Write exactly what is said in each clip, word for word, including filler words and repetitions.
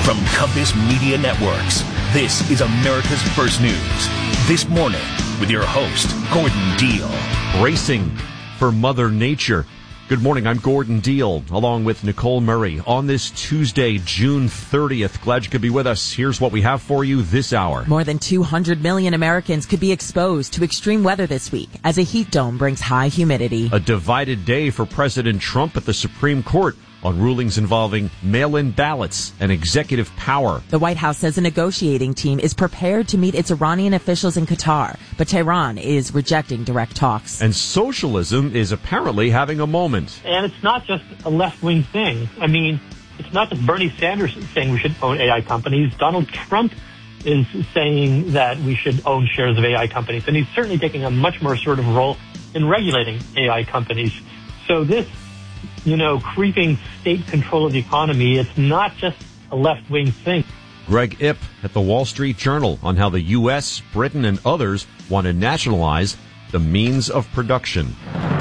From Compass Media Networks, this is America's First News. This morning, with your host, Gordon Deal. Racing for Mother Nature. Good morning, I'm Gordon Deal, along with Nicole Murray, on this Tuesday, June thirtieth. Glad you could be with us. Here's what we have for you this hour. More than two hundred million Americans could be exposed to extreme weather this week as a heat dome brings high humidity. A divided day for President Trump at the Supreme Court on rulings involving mail-in ballots and executive power. The White House says a negotiating team is prepared to meet its Iranian officials in Qatar, but Tehran is rejecting direct talks. And socialism is apparently having a moment. And it's not just a left-wing thing. I mean, it's not just Bernie Sanders saying we should own A I companies. Donald Trump is saying that we should own shares of A I companies, and he's certainly taking a much more assertive role in regulating A I companies. So this you know, creeping state control of the economy, it's not just a left-wing thing. Greg Ip at the Wall Street Journal on how the U S, Britain, and others want to nationalize the means of production.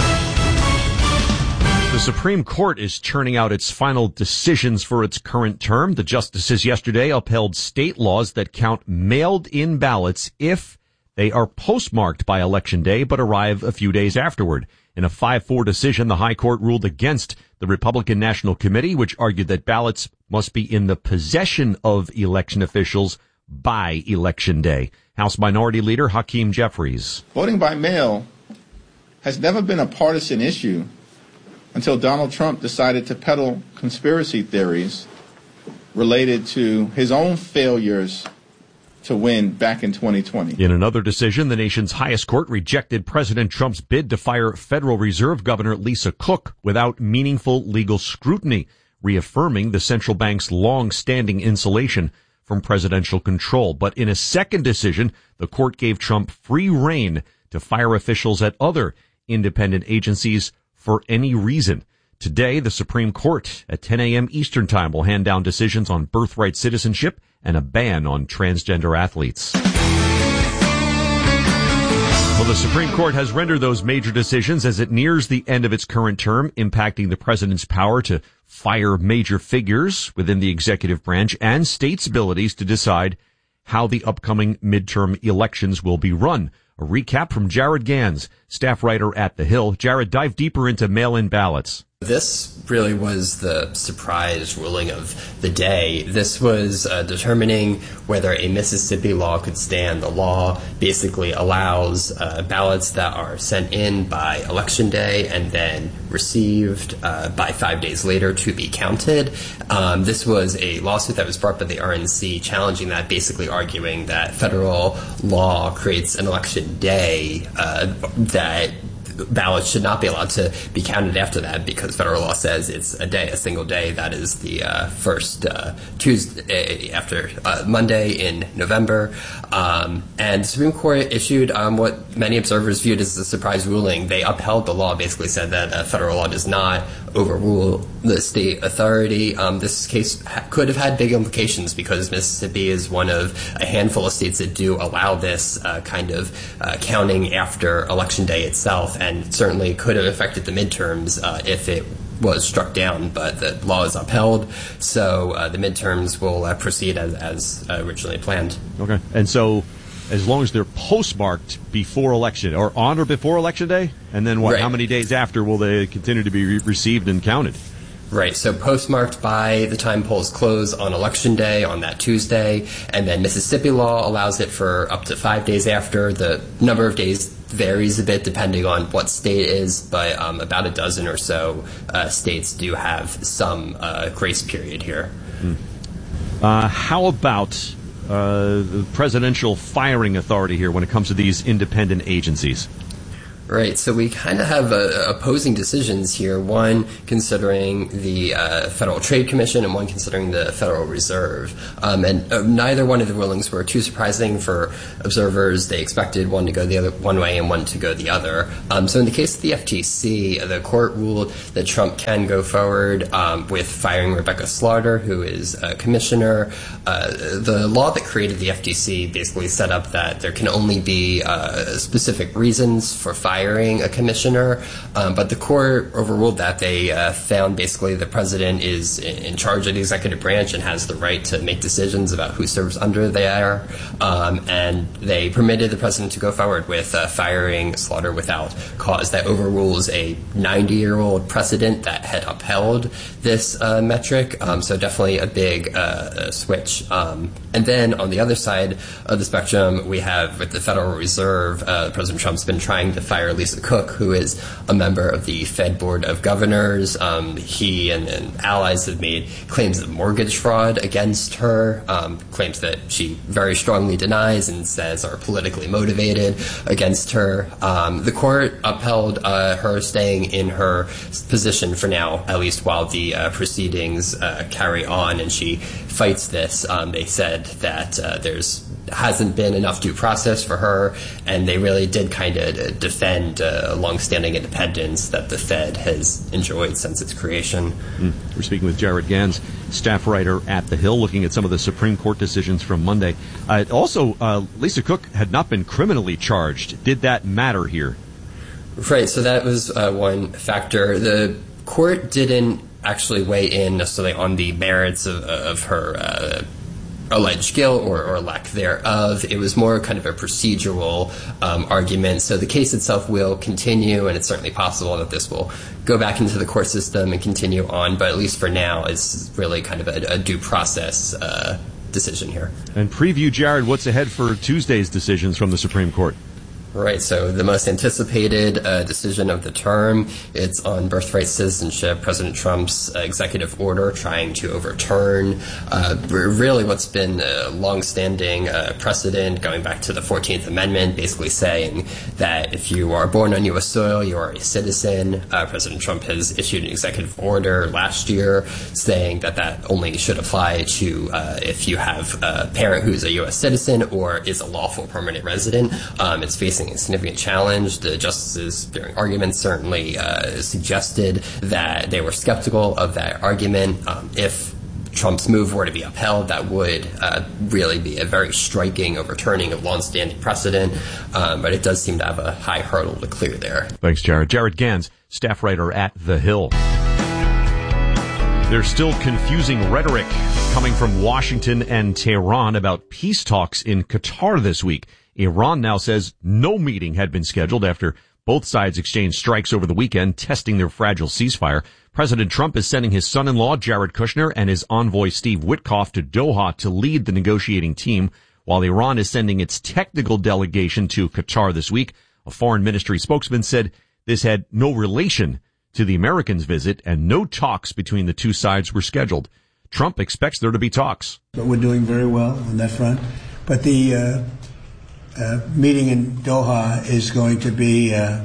The Supreme Court is churning out its final decisions for its current term. The justices yesterday upheld state laws that count mailed-in ballots if they are postmarked by Election Day but arrive a few days afterward. In a five four decision, the High Court ruled against the Republican National Committee, which argued that ballots must be in the possession of election officials by Election Day. House Minority Leader Hakeem Jeffries. Voting by mail has never been a partisan issue until Donald Trump decided to peddle conspiracy theories related to his own failures to win back in twenty twenty. In another decision, the nation's highest court rejected President Trump's bid to fire Federal Reserve Governor Lisa Cook without meaningful legal scrutiny, reaffirming the central bank's long-standing insulation from presidential control. But in a second decision, the court gave Trump free rein to fire officials at other independent agencies for any reason. Today, the Supreme Court at ten a.m. Eastern Time will hand down decisions on birthright citizenship and a ban on transgender athletes. Well, the Supreme Court has rendered those major decisions as it nears the end of its current term, impacting the president's power to fire major figures within the executive branch and states' abilities to decide how the upcoming midterm elections will be run. A recap from Jared Gans, staff writer at The Hill. Jared, dive deeper into mail-in ballots. This really was the surprise ruling of the day. This was uh, determining whether a Mississippi law could stand. The law basically allows uh, ballots that are sent in by Election Day and then received uh, by five days later to be counted. Um, this was a lawsuit that was brought by the R N C challenging that, basically arguing that federal law creates an election day uh, that ballots should not be allowed to be counted after that because federal law says it's a day, a single day. That is the uh, first uh, Tuesday after uh, Monday in November. Um, and the Supreme Court issued um, what many observers viewed as a surprise ruling. They upheld the law, basically said that uh, federal law does not overrule the state authority. Um, this case ha- could have had big implications because Mississippi is one of a handful of states that do allow this uh, kind of uh, counting after Election Day itself, and certainly could have affected the midterms uh, if it was struck down, but the law is upheld, so uh, the midterms will uh, proceed as, as uh, originally planned. Okay. And so as long as they're postmarked before election, or on or before Election Day, and then what? Right. How many days after will they continue to be re- received and counted? Right, so postmarked by the time polls close on Election Day, on that Tuesday, and then Mississippi law allows it for up to five days after. The number of days varies a bit depending on what state it is, but um, about a dozen or so uh, states do have some uh, grace period here. Hmm. Uh, how about uh, the presidential firing authority here when it comes to these independent agencies? Right, so we kind of have uh, opposing decisions here, one considering the uh, Federal Trade Commission and one considering the Federal Reserve. Um, and uh, neither one of the rulings were too surprising for observers. They expected one to go the other one way and one to go the other. Um, so in the case of the F T C, the court ruled that Trump can go forward um, with firing Rebecca Slaughter, who is a commissioner. Uh, the law that created the F T C basically set up that there can only be uh, specific reasons for firing firing a commissioner. Um, but the court overruled that. They uh, found basically the president is in charge of the executive branch and has the right to make decisions about who serves under there. Um, and they permitted the president to go forward with uh, firing Slaughter without cause. That overrules a ninety-year-old precedent that had upheld this uh, metric. Um, so definitely a big uh, switch. Um, and then on the other side of the spectrum, we have with the Federal Reserve, uh, President Trump's been trying to fire Lisa Cook, who is a member of the Fed Board of Governors. Um, he and, and allies have made claims of mortgage fraud against her, um, claims that she very strongly denies and says are politically motivated against her. Um, the court upheld uh, her staying in her position for now, at least while the uh, proceedings uh, carry on, and she fights this. Um, they said that uh, there's hasn't been enough due process for her, and they really did kind of defend uh, longstanding independence that the Fed has enjoyed since its creation. Mm. We're speaking with Jared Gans, staff writer at The Hill, looking at some of the Supreme Court decisions from Monday. Uh, also, uh, Lisa Cook had not been criminally charged. Did that matter here? Right, so that was uh, one factor. The court didn't actually weigh in necessarily on the merits of, of her uh, alleged guilt or, or lack thereof. It was more kind of a procedural um, argument. So the case itself will continue, and it's certainly possible that this will go back into the court system and continue on. But at least for now, it's really kind of a, a due process uh, decision here. And preview, Jared, what's ahead for Tuesday's decisions from the Supreme Court? Right, so the most anticipated uh, decision of the term, it's on birthright citizenship, President Trump's uh, executive order trying to overturn uh, really what's been a longstanding uh, precedent going back to the fourteenth Amendment, basically saying that if you are born on U S soil, you are a citizen. Uh, President Trump has issued an executive order last year saying that that only should apply to uh, if you have a parent who is a U S citizen or is a lawful permanent resident. Um, it's facing a significant challenge. The justices during arguments certainly uh, suggested that they were skeptical of that argument. Um, if Trump's move were to be upheld, that would uh, really be a very striking overturning of longstanding precedent, um, but it does seem to have a high hurdle to clear there. Thanks, Jared. Jared Gans, staff writer at The Hill. There's still confusing rhetoric coming from Washington and Tehran about peace talks in Qatar this week. Iran now says no meeting had been scheduled after both sides exchanged strikes over the weekend, testing their fragile ceasefire. President Trump is sending his son-in-law, Jared Kushner, and his envoy, Steve Witkoff, to Doha to lead the negotiating team, while Iran is sending its technical delegation to Qatar this week. A foreign ministry spokesman said this had no relation to the Americans' visit, and no talks between the two sides were scheduled. Trump expects there to be talks. But we're doing very well on that front. But the uh, uh, meeting in Doha is going to be uh,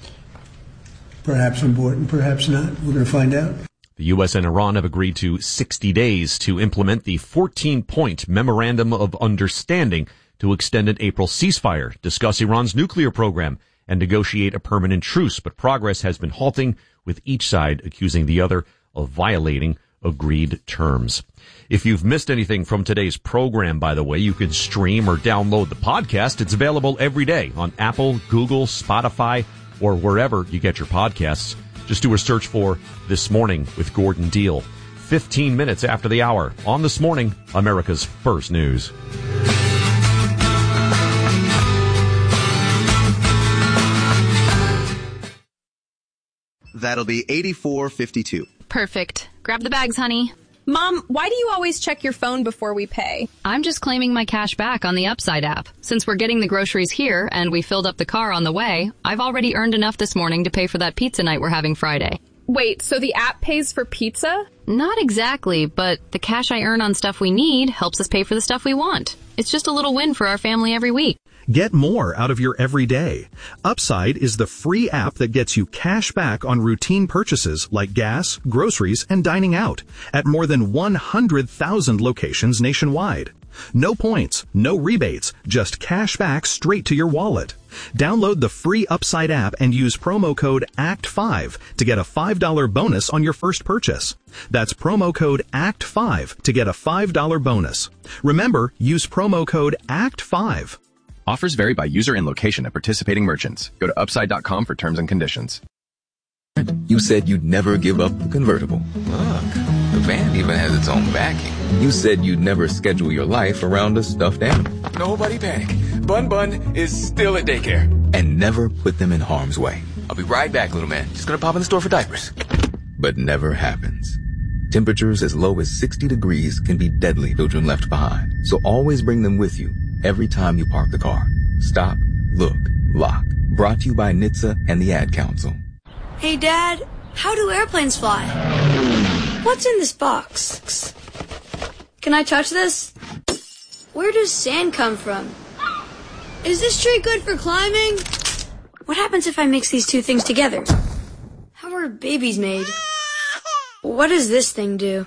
perhaps important, perhaps not. We're going to find out. The U S and Iran have agreed to sixty days to implement the fourteen-point Memorandum of Understanding to extend an April ceasefire, discuss Iran's nuclear program, and negotiate a permanent truce. But progress has been halting, with each side accusing the other of violating agreed terms. If you've missed anything from today's program, by the way, you can stream or download the podcast. It's available every day on Apple, Google, Spotify, or wherever you get your podcasts. Just do a search for This Morning with Gordon Deal. fifteen minutes after the hour on This Morning, America's First News. That'll be eighty-four fifty-two. Perfect. Grab the bags, honey. Mom, why do you always check your phone before we pay? I'm just claiming my cash back on the Upside app. Since we're getting the groceries here and we filled up the car on the way, I've already earned enough this morning to pay for that pizza night we're having Friday. Wait, so the app pays for pizza? Not exactly, but the cash I earn on stuff we need helps us pay for the stuff we want. It's just a little win for our family every week. Get more out of your everyday. Upside is the free app that gets you cash back on routine purchases like gas, groceries, and dining out at more than one hundred thousand locations nationwide. No points, no rebates, just cash back straight to your wallet. Download the free Upside app and use promo code A C T five to get a five dollars bonus on your first purchase. That's promo code A C T five to get a five dollars bonus. Remember, use promo code A C T five. Offers vary by user and location at participating merchants. Go to upside dot com for terms and conditions. You said you'd never give up the convertible. Look, the van even has its own backing. You said you'd never schedule your life around a stuffed animal. Nobody panic. Bun Bun is still at daycare. And never put them in harm's way. I'll be right back, little man. Just gonna pop in the store for diapers. But never happens. Temperatures as low as sixty degrees can be deadly to children left behind. So always bring them with you every time you park the car. Stop, look, lock. Brought to you by N H T S A and the Ad Council. Hey, Dad, how do airplanes fly? What's in this box? Can I touch this? Where does sand come from? Is this tree good for climbing? What happens if I mix these two things together? How are babies made? What does this thing do?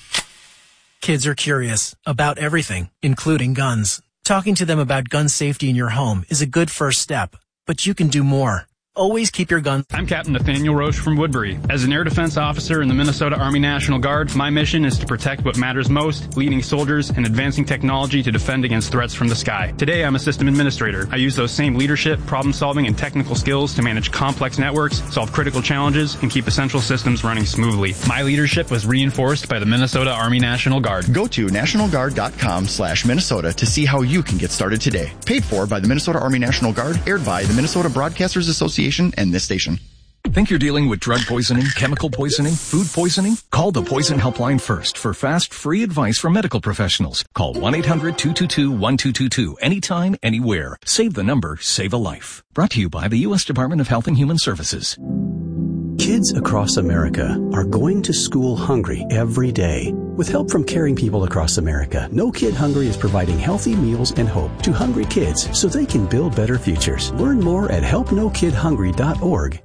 Kids are curious about everything, including guns. Talking to them about gun safety in your home is a good first step, but you can do more. Always keep your gun. I'm Captain Nathaniel Roche from Woodbury. As an air defense officer in the Minnesota Army National Guard, my mission is to protect what matters most, leading soldiers and advancing technology to defend against threats from the sky. Today, I'm a system administrator. I use those same leadership, problem-solving, and technical skills to manage complex networks, solve critical challenges, and keep essential systems running smoothly. My leadership was reinforced by the Minnesota Army National Guard. Go to national guard dot com slash Minnesota to see how you can get started today. Paid for by the Minnesota Army National Guard, aired by the Minnesota Broadcasters Association and this station. Think you're dealing with drug poisoning, chemical poisoning, food poisoning? Call the Poison Helpline first for fast, free advice from medical professionals. Call one eight hundred two two two one two two two anytime, anywhere. Save the number, save a life. Brought to you by the U S Department of Health and Human Services. Kids across America are going to school hungry every day. With help from caring people across America, No Kid Hungry is providing healthy meals and hope to hungry kids so they can build better futures. Learn more at help no kid hungry dot org